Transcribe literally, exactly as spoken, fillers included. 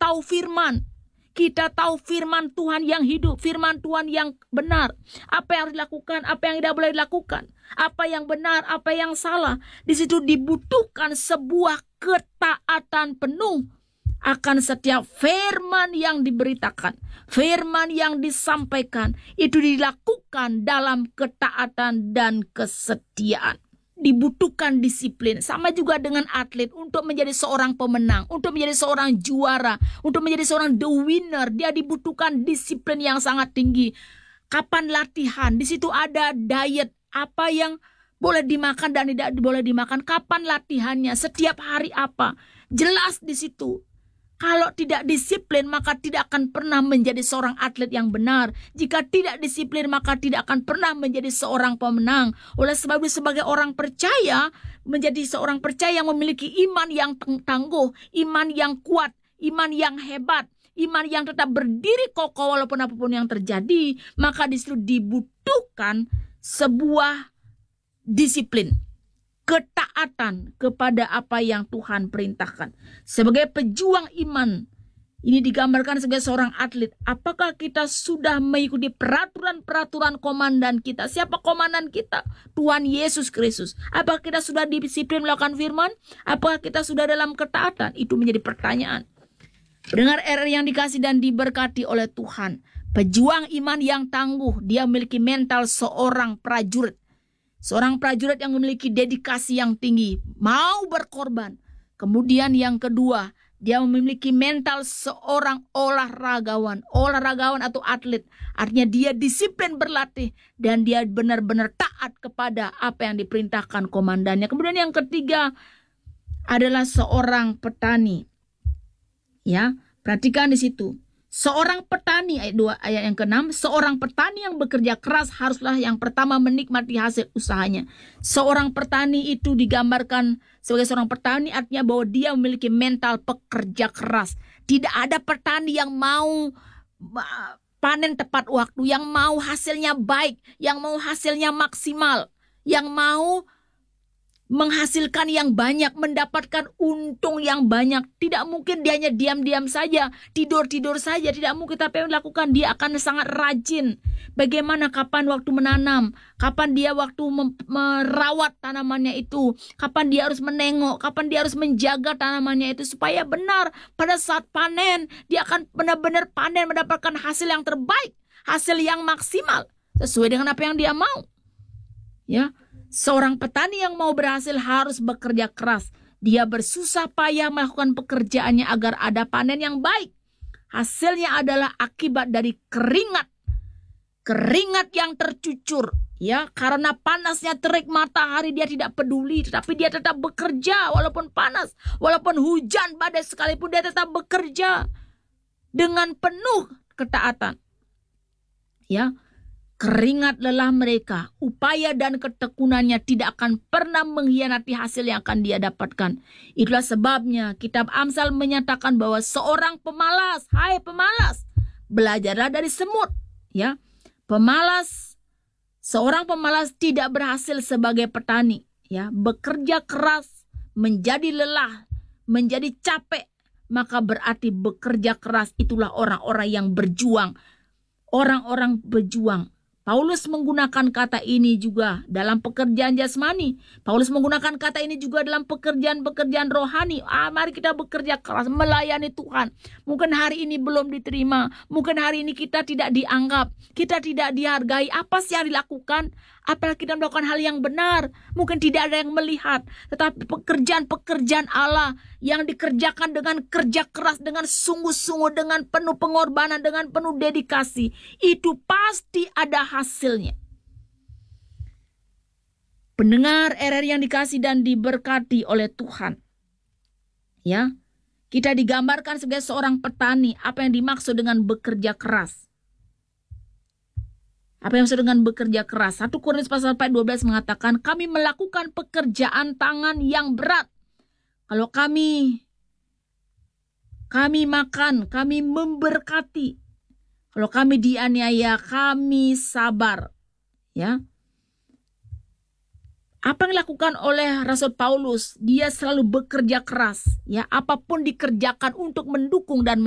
tahu firman. Kita tahu firman Tuhan yang hidup, firman Tuhan yang benar. Apa yang harus dilakukan, apa yang tidak boleh dilakukan. Apa yang benar, apa yang salah. Di situ dibutuhkan sebuah ketaatan penuh akan setiap firman yang diberitakan. Firman yang disampaikan. Itu dilakukan dalam ketaatan dan kesetiaan. Dibutuhkan disiplin. Sama juga dengan atlet untuk menjadi seorang pemenang, untuk menjadi seorang juara, untuk menjadi seorang the winner, dia dibutuhkan disiplin yang sangat tinggi. Kapan latihan? Di situ ada diet, apa yang boleh dimakan dan tidak boleh dimakan. Kapan latihannya? Setiap hari apa? Jelas di situ. Kalau tidak disiplin, maka tidak akan pernah menjadi seorang atlet yang benar. Jika tidak disiplin, maka tidak akan pernah menjadi seorang pemenang. Oleh sebab itu, sebagai orang percaya, menjadi seorang percaya yang memiliki iman yang tangguh, iman yang kuat, iman yang hebat, iman yang tetap berdiri kokoh walaupun apapun yang terjadi, maka di situ dibutuhkan sebuah disiplin. Ketaatan kepada apa yang Tuhan perintahkan. Sebagai pejuang iman, ini digambarkan sebagai seorang atlet. Apakah kita sudah mengikuti peraturan-peraturan komandan kita? Siapa komandan kita? Tuhan Yesus Kristus. Apakah kita sudah disiplin melakukan firman? Apakah kita sudah dalam ketaatan? Itu menjadi pertanyaan. Pendengar R R yang dikasih dan diberkati oleh Tuhan. Pejuang iman yang tangguh, dia memiliki mental seorang prajurit. Seorang prajurit yang memiliki dedikasi yang tinggi, mau berkorban. Kemudian yang kedua, dia memiliki mental seorang olahragawan. Olahragawan atau atlet, artinya dia disiplin berlatih dan dia benar-benar taat kepada apa yang diperintahkan komandannya. Kemudian yang ketiga adalah seorang petani. Ya, perhatikan di situ. Seorang petani, ayat dua, ayat yang keenam, seorang petani yang bekerja keras haruslah yang pertama menikmati hasil usahanya. Seorang petani itu digambarkan sebagai seorang petani, artinya bahwa dia memiliki mental pekerja keras. Tidak ada petani yang mau panen tepat waktu, yang mau hasilnya baik, yang mau hasilnya maksimal, yang mau menghasilkan yang banyak, mendapatkan untung yang banyak. Tidak mungkin dia hanya diam-diam saja, tidur-tidur saja. Tidak mungkin, tapi yang dilakukan dia akan sangat rajin. Bagaimana, kapan waktu menanam, kapan dia waktu merawat tanamannya itu, kapan dia harus menengok, kapan dia harus menjaga tanamannya itu supaya benar pada saat panen dia akan benar-benar panen, mendapatkan hasil yang terbaik, hasil yang maksimal sesuai dengan apa yang dia mau. Ya. Seorang petani yang mau berhasil harus bekerja keras. Dia bersusah payah melakukan pekerjaannya agar ada panen yang baik. Hasilnya adalah akibat dari keringat. Keringat yang tercucur. Ya, karena panasnya terik matahari dia tidak peduli. Tetapi dia tetap bekerja walaupun panas. Walaupun hujan badai sekalipun dia tetap bekerja. Dengan penuh ketaatan. Ya. Keringat lelah mereka, upaya dan ketekunannya tidak akan pernah mengkhianati hasil yang akan dia dapatkan. Itulah sebabnya kitab Amsal menyatakan bahwa seorang pemalas, hai pemalas, belajarlah dari semut. Ya, pemalas, seorang pemalas tidak berhasil sebagai petani. Ya, bekerja keras, menjadi lelah, menjadi capek, maka berarti bekerja keras itulah orang-orang yang berjuang, orang-orang berjuang. Paulus menggunakan kata ini juga dalam pekerjaan jasmani. Paulus menggunakan kata ini juga dalam pekerjaan-pekerjaan rohani. Ah, mari kita bekerja keras melayani Tuhan. Mungkin hari ini belum diterima. Mungkin hari ini kita tidak dianggap. Kita tidak dihargai. Apa sih yang dilakukan? Apakah kita melakukan hal yang benar? Mungkin tidak ada yang melihat. Tetapi pekerjaan-pekerjaan Allah yang dikerjakan dengan kerja keras, dengan sungguh-sungguh, dengan penuh pengorbanan, dengan penuh dedikasi, itu pasti ada hasilnya. Pendengar R R yang dikasih dan diberkati oleh Tuhan. Ya, kita digambarkan sebagai seorang petani. Apa yang dimaksud dengan bekerja keras? Apa yang maksud dengan bekerja keras? satu Korintus pasal empat ayat dua belas mengatakan, kami melakukan pekerjaan tangan yang berat. Kalau kami kami makan, kami memberkati. Kalau kami dianiaya, kami sabar. Ya. Apa yang dilakukan oleh Rasul Paulus? Dia selalu bekerja keras. Ya, apapun dikerjakan untuk mendukung dan